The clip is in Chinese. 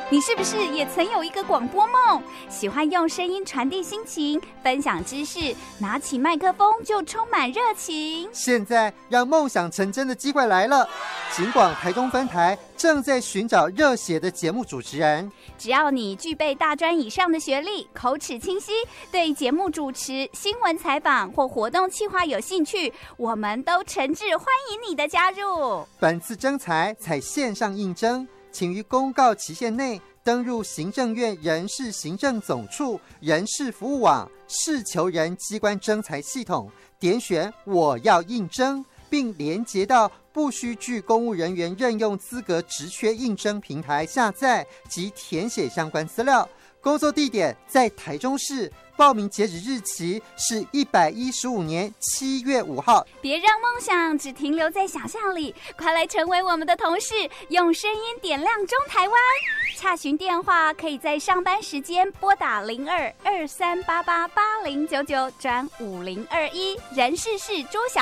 你是不是也曾有一个广播梦？喜欢用声音传递心情，分享知识，拿起麦克风就充满热情。 现在让梦想成真的机会来了，警广台中分台正在寻找热血的节目主持人。 只要你具备大专以上的学历，口齿清晰，对节目主持、新闻采访或活动企划有兴趣，我们都诚挚欢迎你的加入。 本次征才采线上应征，请于公告期限内登入行政院人事行政总处人事服务网事求人机关征才系统，点选我要应征，并连结到不需具公务人员任用资格职缺应征平台下载及填写相关资料。工作地点在台中市，报名截止日期是115年7月5号。 别让梦想只停留在想象里，快来成为我们的同事，用声音点亮中台湾。洽询电话可以在上班时间拨打02-2388-8099转5021，人事是朱小